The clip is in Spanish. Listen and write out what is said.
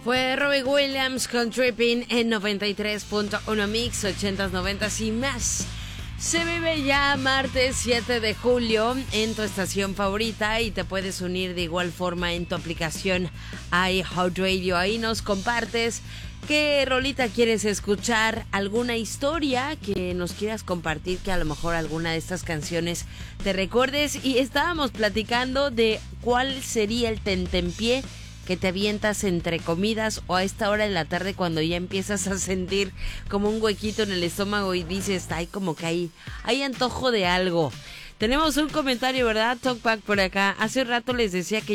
Fue Robbie Williams con Tripping en 93.1 Mix, 80s, 90s y más. Se vive ya martes 7 de julio en tu estación favorita y te puedes unir de igual forma en tu aplicación iHeartRadio. Ahí nos compartes qué rolita quieres escuchar, alguna historia que nos quieras compartir, que a lo mejor alguna de estas canciones te recuerdes. Y estábamos platicando de cuál sería el tentempié que te avientas entre comidas o a esta hora de la tarde cuando ya empiezas a sentir como un huequito en el estómago y dices, ay, como que hay antojo de algo. Tenemos un comentario, ¿verdad? Talkback por acá. Hace rato les decía que